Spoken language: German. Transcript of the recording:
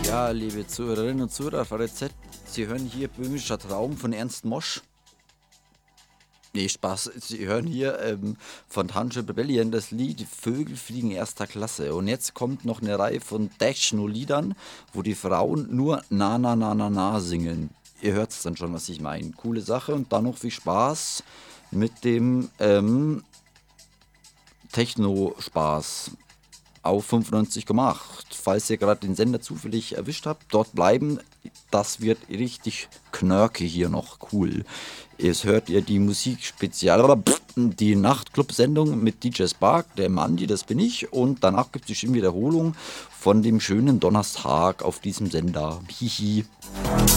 Ja, liebe Zuhörerinnen und Zuhörer, VDZ, Sie hören hier Böhmischer Traum von Ernst Mosch. Nee, Spaß. Sie hören hier von Township Rebellion das Lied Vögel fliegen erster Klasse. Und jetzt kommt noch eine Reihe von Techno-Liedern, wo die Frauen nur Na, na, na, na, na singen. Ihr hört es dann schon, was ich meine. Coole Sache und dann noch viel Spaß mit dem Techno-Spaß auf 95,8. Falls ihr gerade den Sender zufällig erwischt habt, dort bleiben. Das wird richtig knörke hier noch cool. Jetzt hört ihr die Musikspezial, die Nachtclub-Sendung mit DJ Spark, der Mandy, das bin ich. Und danach gibt es bestimmt Wiederholung von dem schönen Donnerstag auf diesem Sender. Hihi.